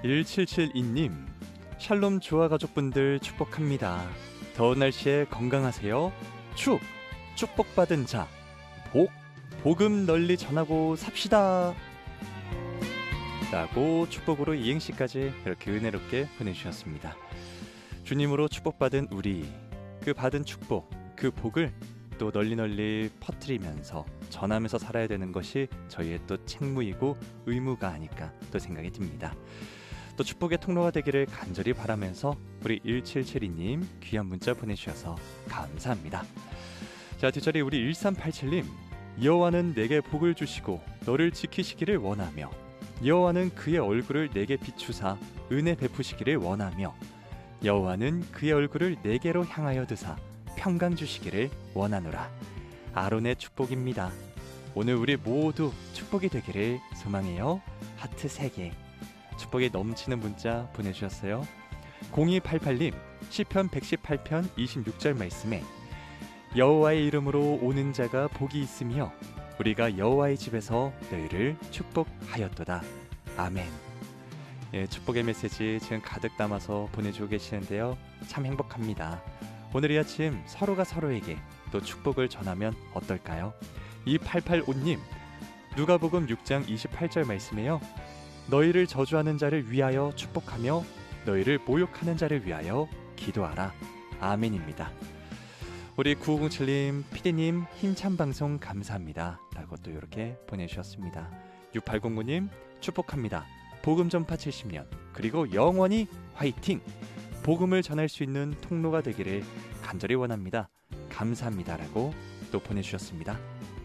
1772님, 샬롬 조화 가족분들 축복합니다. 더운 날씨에 건강하세요. 축복받은 자, 복음 널리 전하고 삽시다 라고 축복으로 이행시까지 이렇게 은혜롭게 보내주셨습니다. 주님으로 축복받은 우리, 그 받은 축복, 그 복을 또 널리 퍼뜨리면서 전하면서 살아야 되는 것이 저희의 또 책무이고 의무가 아닐까 또 생각이 듭니다. 또 축복의 통로가 되기를 간절히 바라면서 우리 1772님 귀한 문자 보내주셔서 감사합니다. 자, 뒷자리 우리 1387님, 여호와는 내게 복을 주시고 너를 지키시기를 원하며 여호와는 그의 얼굴을 내게 비추사 은혜 베푸시기를 원하며 여호와는 그의 얼굴을 내게로 향하여 드사 평강 주시기를 원하노라. 아론의 축복입니다. 오늘 우리 모두 축복이 되기를 소망해요. 하트 3개. 축복이 넘치는 문자 보내주셨어요. 0288님, 시편 118편 26절 말씀에 여호와의 이름으로 오는 자가 복이 있으며 우리가 여호와의 집에서 너희를 축복하였도다. 아멘. 예, 축복의 메시지 지금 가득 담아서 보내주고 계시는데요. 참 행복합니다. 오늘 이 아침 서로가 서로에게 또 축복을 전하면 어떨까요? 2885님, 누가복음 6장 28절 말씀에요. 너희를 저주하는 자를 위하여 축복하며 너희를 모욕하는 자를 위하여 기도하라. 아멘입니다. 우리 9507님, 피디님 힘찬 방송 감사합니다 라고 또 이렇게 보내주셨습니다. 6809님, 축복합니다. 복음 전파 70년 그리고 영원히 화이팅! 복음을 전할 수 있는 통로가 되기를 간절히 원합니다. 감사합니다 라고 또 보내주셨습니다.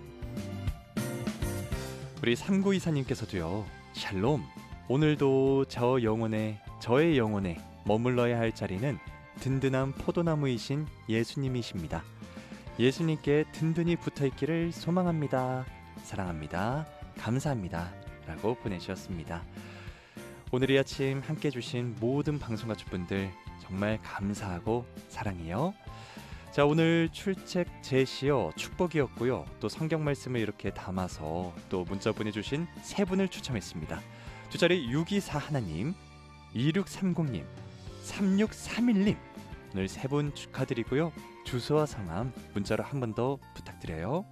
우리 3924님께서도요. 샬롬, 오늘도 저의 영혼에 머물러야 할 자리는 든든한 포도나무이신 예수님이십니다. 예수님께 든든히 붙어있기를 소망합니다. 사랑합니다. 감사합니다 라고 보내주셨습니다. 오늘 이 아침 함께 해주신 모든 방송가족분들 정말 감사하고 사랑해요. 자, 오늘 출첵 제시어 축복이었고요. 또 성경 말씀을 이렇게 담아서 또 문자 보내주신 3분을 추첨했습니다. 두 자리 624 하나님, 2630님, 3631님 오늘 3분 축하드리고요. 주소와 성함 문자로 한 번 더 부탁드려요.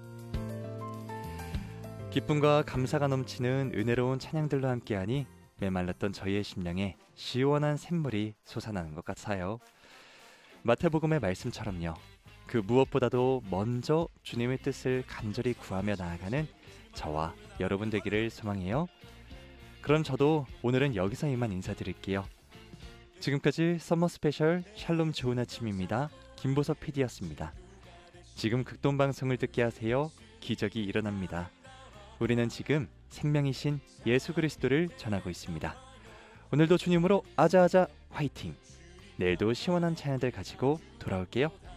기쁨과 감사가 넘치는 은혜로운 찬양들로 함께하니 메말랐던 저희의 심령에 시원한 샘물이 솟아나는 것 같아요. 마태복음의 말씀처럼요. 그 무엇보다도 먼저 주님의 뜻을 간절히 구하며 나아가는 저와 여러분 되기를 소망해요. 그럼 저도 오늘은 여기서 이만 인사드릴게요. 지금까지 서머 스페셜 샬롬 좋은 아침입니다. 김보석 PD였습니다. 지금 극동방송을 듣게 하세요. 기적이 일어납니다. 우리는 지금 생명이신 예수 그리스도를 전하고 있습니다. 오늘도 주님으로 아자아자 화이팅! 내일도 시원한 찬양들 가지고 돌아올게요.